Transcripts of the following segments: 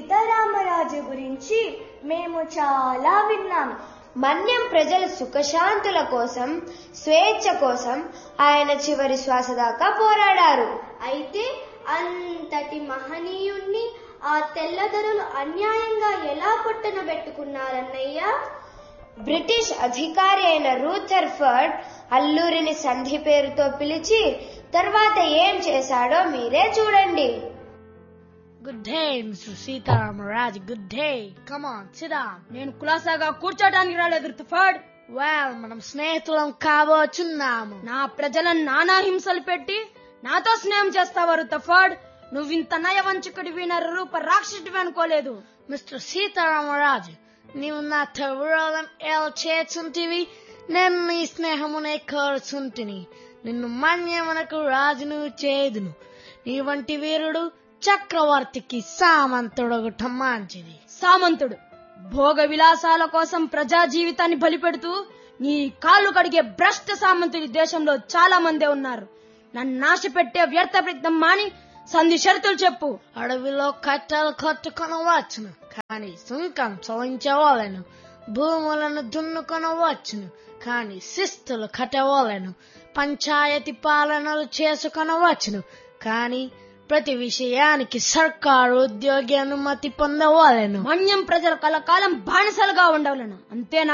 సీతారామరాజు గురించి మేము చాలా విన్నాం. మన్యం ప్రజల సుఖశాంతుల కోసం, స్వేచ్ఛ కోసం ఆయన చివరి శ్వాస దాకా పోరాడారు. అయితే అంతటి మహనీయుణ్ణి ఆ తెల్లదొరలు అన్యాయంగా ఎలా పొట్టనబెట్టుకున్నారన్నయ్యా? బ్రిటిష్ అధికారి అయిన రూథర్ఫర్డ్ అల్లూరిని సంధి పేరుతో పిలిచి తర్వాత ఏం చేశాడో మీరే చూడండి. Good day mister Sitaramaraju. Good day. Come on SIT down. నేను కులాసాగా కూర్చోడానికి రాలేదు రూథర్ఫర్డ్. వెల్, మనం స్నేహితులం కాబోచున్నాము. నా ప్రజలను నానా హింసలు పెట్టి నాతో స్నేహం చేస్తావా రూథర్ఫర్డ్? నువ్వింత నయవంచకుడివి, నరరూప రాక్షసుడివి అనుకోలేదు. మిస్టర్ సీతారామరాజు, నీవు నాతో విరోధం ఎలా చేస్తుంటివి? నేను నీ స్నేహమునే కోరుచుంటిని. నిన్ను మన్యమునకు రాజును చేదును. నీ వంటి వీరుడు చక్రవర్తికి సామంతుడొకట మంచిది. సామంతుడు భోగ విలాసాల కోసం ప్రజా జీవితాన్ని బలిపెడుతూ నీ కాళ్ళు కడిగే భ్రష్ట సామంతుడి దేశంలో చాలా మందే ఉన్నారు. నన్ను నాశ పెట్టే వ్యర్థ ప్రయత్నం మాని సంధి షరతులు చెప్పు. అడవిలో కట్టెలు కట్టుకొనవచ్చును, కానీ సుంకం చెల్లించవలెను. భూములను దున్నుకొనవచ్చును, కానీ శిస్తులు కట్టవలెను. పంచాయతీ పాలనలు చేసుకొనవచ్చును, కానీ ప్రతి విషయానికి సర్కారు ఉద్యోగి అనుమతి పొందవలెను. మన్యం ప్రజల కలకాలం బానిసలుగా ఉండవలను, అంతేనా?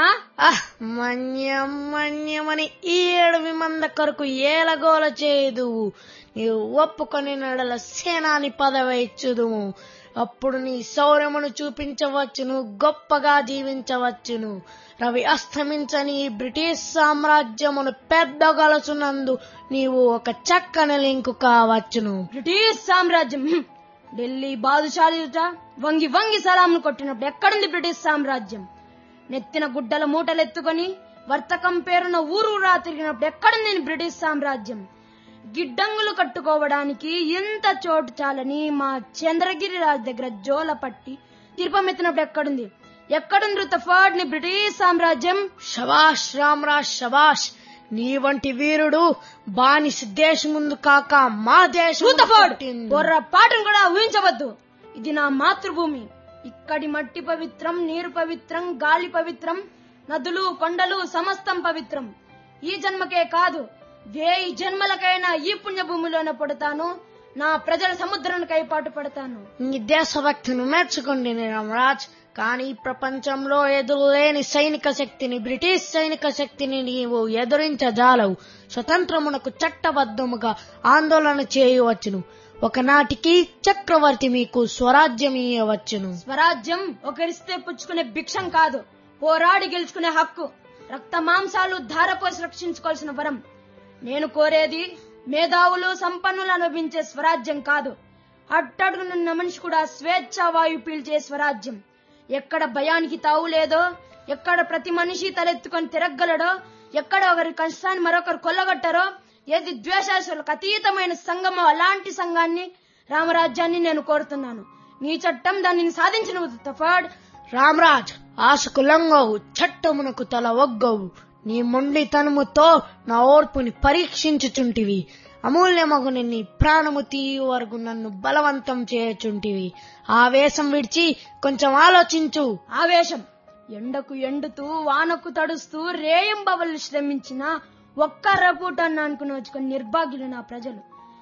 మన్యమని ఈ 7 మంద కొరకు ఏలగోల చేయదువు. నీవు ఒప్పుకొని నడల సేనాని పదవి ఇచ్చుదుము. అప్పుడు నీ శౌర్యమును చూపించవచ్చును, గొప్పగా జీవించవచ్చును. రవి అస్తమించని ఈ బ్రిటిష్ సామ్రాజ్యమును పెద్దగలుచునందు నీవు ఒక చక్కని లింకు కావచ్చును. బ్రిటిష్ సామ్రాజ్యం, ఢిల్లీ బాదుషాలుట వంగి వంగి సలాంను కొట్టినప్పుడు ఎక్కడుంది బ్రిటిష్ సామ్రాజ్యం? నెత్తిన గుడ్డల మూటలెత్తుకొని వర్తకం పేరున ఊరూరా తిరిగినప్పుడు ఎక్కడుంది బ్రిటిష్ సామ్రాజ్యం? గిడ్డంగులు కట్టుకోవడానికి ఎంత చోటు చాలని మా చంద్రగిరి రాజు దగ్గర జోల పట్టి తిరుపమెత్తినప్పుడు ఎక్కడుంది? ఎక్కడుంది రూథర్ఫర్డ్ నీ బ్రిటిష్ సామ్రాజ్యం? శబాష్ రామరాజ్, శబాష్. నీ వంటి వీరుడు బానిస దేశం ముందు కాక మా దేశం పొర్రపాటును కూడా ఊహించవద్దు. ఇది నా మాతృభూమి. ఇక్కడి మట్టి పవిత్రం, నీరు పవిత్రం, గాలి పవిత్రం, నదులు కొండలు సమస్తం పవిత్రం. ఈ జన్మకే కాదు, 1000 జన్మలకైనా ఈ పుణ్యభూమిలోనే పడతాను. నా ప్రజల సముద్రానికై పాటు పడతాను. నీ దేశభక్తిని మెచ్చుకోండి రామరాజ్, కానీ ప్రపంచంలో ఎదురులేని సైనిక శక్తిని, బ్రిటిష్ సైనిక శక్తిని నీవు ఎదురించజాలవు. స్వతంత్రమునకు చట్టబద్ధముగా ఆందోళన చేయవచ్చును. ఒకనాటికి చక్రవర్తి మీకు స్వరాజ్యం ఇవ్వవచ్చును. స్వరాజ్యం ఒకరిస్తే పుచ్చుకునే భిక్షం కాదు, పోరాడి గెలుచుకునే హక్కు. రక్త మాంసాలు ధారపోసి రక్షించుకోవాల్సిన వరం. నేను కోరేది మేధావులు సంపన్నులు అనుభవించే స్వరాజ్యం కాదు, అట్టడుగునున్న మనిషి కూడా స్వేచ్ఛా వాయు పీల్చే స్వరాజ్యం. ఎక్కడ భయానికి తావు లేదో, ఎక్కడ ప్రతి మనిషి తలెత్తుకొని తిరగలడో, ఎక్కడ ఒకరి కష్టాన్ని మరొకరు కొల్లగొట్టారో, ఏది ద్వేషాలకు అతీతమైన సంఘమో అలాంటి సంఘాన్ని, రామరాజ్యాన్ని నేను కోరుతున్నాను. నీ చట్టం దానిని సాధించిన రూథర్ఫర్డ్. రామరాజ్, ఆశకు లొంగవు, చట్టమునకు తల ఒగ్గవు. నీ మొండితనముతో నా ఓర్పుని పరీక్షించుచుంటివి. అమూల్యమగుని నీ ప్రాణము తీయు వరకు నన్ను బలవంతం చేయుచుంటివి. ఆవేశం విడిచి కొంచెం ఆలోచించు. ఆవేశం ఎండకు ఎండుతూ, వానకు తడుస్తూ, రేయింబవళ్ళు శ్రమించిన ఒక్క రపూటాన్ని అనుకుని వచ్చుకొని నిర్భాగ్యులు నా ప్రజలు.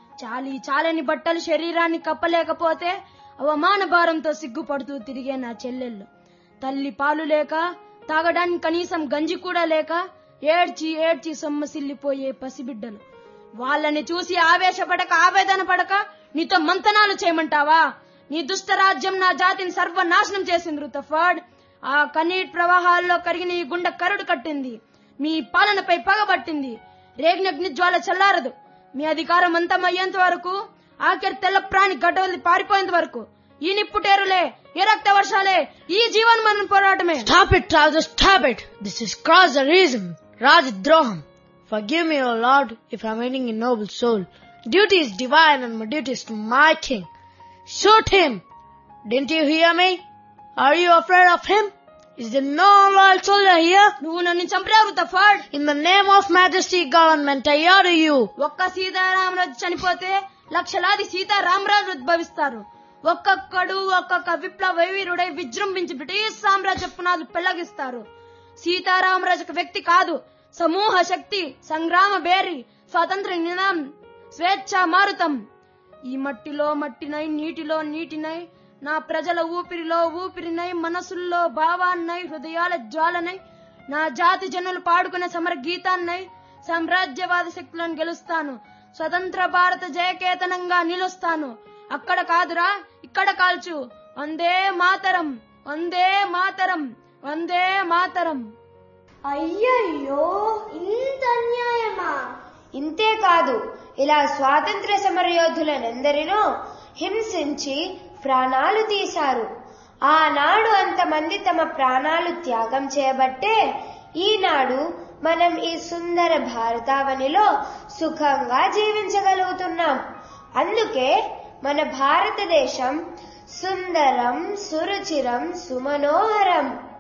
చాలని బట్టలు శరీరాన్ని కప్పలేకపోతే అవమాన భారంతో సిగ్గుపడుతూ తిరిగే నా చెల్లెళ్ళు. తల్లి పాలు లేక, తాగడానికి కనీసం గంజి కూడా లేక ఏడ్చి ఏడ్చి సొమ్మసిల్లిపోయే పసిబిడ్డలు. వాళ్ళని చూసి ఆవేశపడక, ఆవేదన పడక నీతో మంతనాలు చేయమంటావా? నీ దుష్ట రాజ్యం నా జాతిని సర్వనాశనం చేసింది రూథర్ఫర్డ్. ఆ కన్నీటి ప్రవాహాల్లో కరిగిన ఈ గుండె కరుడు కట్టింది. మీ పాలనపై పగబట్టింది. రేగినగ్ని జ్వాల చల్లారదు. మీ అధికారం అంతమయ్యేంత వరకు, ఆఖరి తెల్ల ప్రాణి గడ్డవల్లి పారిపోయేంత వరకు ఈ నిప్పుటేరులే, ఈ రక్త వర్షాలే, ఈ జీవన్మరణ పోరాటమే. Stop it, Raja, stop it. This is cross the reason. Rajdroham. Forgive me, O Lord, if I am eating a noble soul. Duty is divine and my duty is to my king. Shoot him. Didn't you hear me? Are you afraid of him? Is there no loyal soldier here? నువ్వు నన్ను చంపావు Rutherford. In the name of majesty government, I order you. ఒక్క సీతారామరాజు చనిపోతే లక్షలాది సీతారామరాజు ఉద్భవిస్తారు. ఒక్కొక్కడు ఒక్కొక్క విప్లవ వీరుడై విజృంభించి బ్రిటిష్ సామ్రాజ్య పునాదులు పెళ్లగిస్తారు. సీతారామరాజు ఒక వ్యక్తి కాదు, సమూహ శక్తి, సంగ్రామ బేరి, స్వాతంత్ర నినాదం, స్వేచ్ఛా మారుతం. ఈ మట్టిలో మట్టినై, నీటిలో నీటినై, నా ప్రజల ఊపిరిలో ఊపిరినై, మనసుల్లో భావాన్నై, హృదయాల జ్వాలనై, నా జాతి జనులు పాడుకునే సమర గీతాన్నై సామ్రాజ్యవాద శక్తులను గెలుస్తాను. స్వతంత్ర భారత జయకేతనంగా నిలుస్తాను. అక్కడ కాదురా, ఇక్కడ కాల్చు. వందే మాతరం, వందే మాతరం, వందే మాతరం. అయ్యయ్యో, ఇంత అన్యాయమా? ఇంతేకాదు, ఇలా స్వాతంత్ర సమరయోధులనెందరినో హింసించి ప్రాణాలు తీశారు. ఆనాడు అంతమంది తమ ప్రాణాలు త్యాగం చేయబట్టే ఈనాడు మనం ఈ సుందర భారతావనిలో సుఖంగా జీవించగలుగుతున్నాం. అందుకే మన భారతదేశం సుందరం, సురుచిరం, సుమనోహరం.